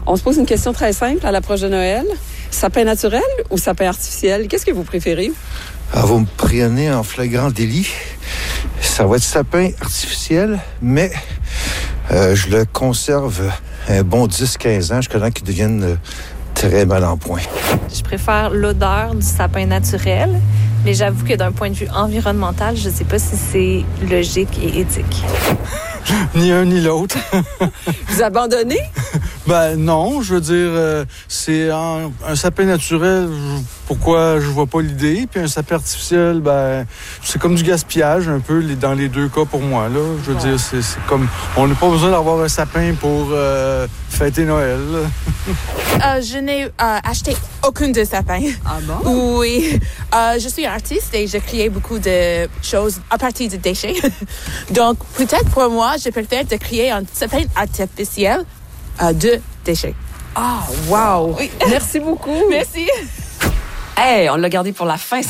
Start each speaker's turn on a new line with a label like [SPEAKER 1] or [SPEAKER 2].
[SPEAKER 1] On se pose une question très simple à l'approche de Noël. Sapin naturel ou sapin artificiel? Qu'est-ce que vous préférez?
[SPEAKER 2] Vous me prenez en flagrant délit. Ça va être sapin artificiel, mais je le conserve un bon 10-15 ans. Je connais qu'ils deviennent très mal en point.
[SPEAKER 3] Je préfère l'odeur du sapin naturel, mais j'avoue que d'un point de vue environnemental, je ne sais pas si c'est logique et éthique.
[SPEAKER 4] Ni un ni l'autre.
[SPEAKER 1] Vous abandonnez?
[SPEAKER 4] Non, je veux dire, c'est un sapin naturel, pourquoi je vois pas l'idée, puis un sapin artificiel, c'est comme du gaspillage un peu dans les deux cas pour moi, là. Je veux dire, c'est comme, on n'a pas besoin d'avoir un sapin pour fêter Noël.
[SPEAKER 5] Je n'ai acheté aucun de sapin.
[SPEAKER 1] Ah bon?
[SPEAKER 5] Oui. Je suis artiste et j'ai créé beaucoup de choses à partir de déchets. Donc, peut-être pour moi, je préfère de créer un sapin artificiel de déchets.
[SPEAKER 1] Ah, wow!
[SPEAKER 5] Oui.
[SPEAKER 1] Merci beaucoup!
[SPEAKER 5] Merci!
[SPEAKER 1] Hey, on l'a gardé pour la fin.